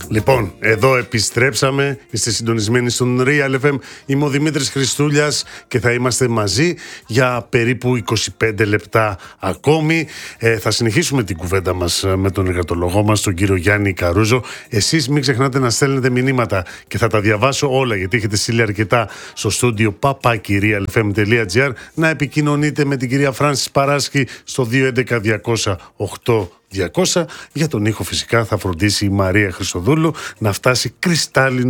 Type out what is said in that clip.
Λοιπόν, εδώ επιστρέψαμε. Είστε συντονισμένοι στον Real FM. Είμαι ο Δημήτρης Χριστούλιας και θα είμαστε μαζί για περίπου 25 λεπτά ακόμη. Θα συνεχίσουμε την κουβέντα μας με τον εργατολόγο μας, τον κύριο Γιάννη Καρούζο. Εσείς μην ξεχνάτε να στέλνετε μηνύματα και θα τα διαβάσω όλα, γιατί έχετε στείλει αρκετά στο στούντιο papaki.realfm.gr. Να επικοινωνείτε με την κυρία Φράνσις Παράσκη στο 211-200-8-200. Για τον ήχο φυσικά θα φροντίσει η Μαρία Χριστοδούλου να φτάσει κρυστάλλινο